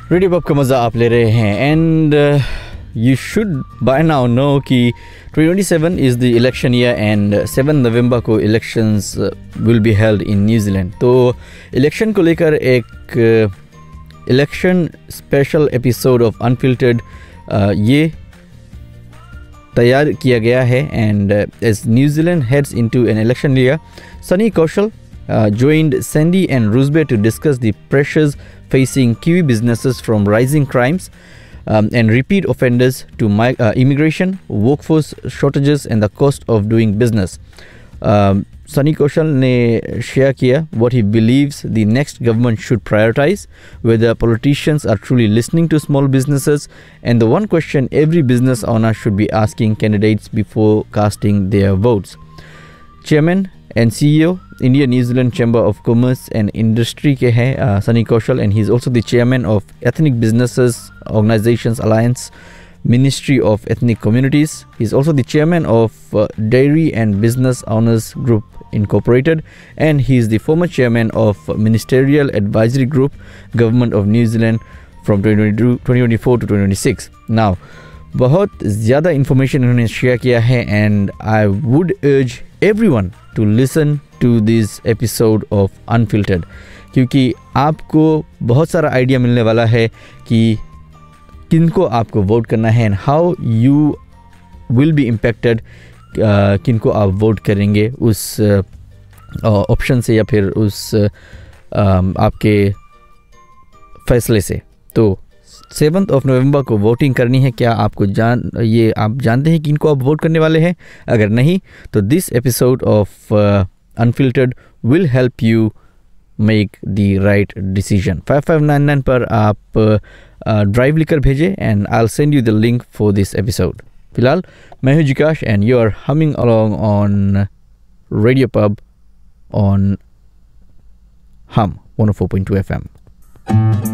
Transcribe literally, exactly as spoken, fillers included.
Radio pub का मज़ा आप ले रहे हैं and you should by now know कि twenty twenty-seven is the election year and seven November को elections uh, will be held in New Zealand. तो election को लेकर एक uh, election special episode of Unfiltered uh, ये तैयार किया गया है and uh, as New Zealand heads into an election year, Sunny Kaushal uh, joined Sandy and Roosevelt to discuss the pressures facing Kiwi businesses from rising crimes Um, and repeat offenders to my, uh, immigration, workforce shortages and the cost of doing business. Um, Sunny Kaushal ने share किया what he believes the next government should prioritize, whether politicians are truly listening to small businesses, and the one question every business owner should be asking candidates before casting their votes. Chairman and C E O Indian New Zealand Chamber of Commerce and Industry के हैं uh, Sunny Kaushal, and he's also the chairman of Ethnic Businesses Organizations Alliance, Ministry of Ethnic Communities. He's also the chairman of uh, Dairy and Business Owners Group Incorporated, and he's the former chairman of Ministerial Advisory Group, Government of New Zealand from twenty twenty-four to twenty twenty-six. Now, बहुत ज़्यादा information इन्होंने share किया है, and I would urge everyone to listen to this episode of Unfiltered, क्योंकि आपको बहुत सारा idea मिलने वाला है कि किनको आपको वोट करना है and how you will be impacted, किनको आप वोट करेंगे उस ऑप्शन uh, से या फिर उस uh, आपके फैसले से. तो सेवन्थ ऑफ नवंबर को वोटिंग करनी है. क्या आपको जान ये आप जानते हैं कि इनको आप वोट करने वाले हैं? अगर नहीं तो this episode of unfiltered will help you make the right decision. Five five nine nine पर आप ड्राइव uh, लिखकर भेजें and I will send you the link for this episode. फिलहाल मैं हूं जिकाश and you are humming along on radio pub on हम one O four point two F M.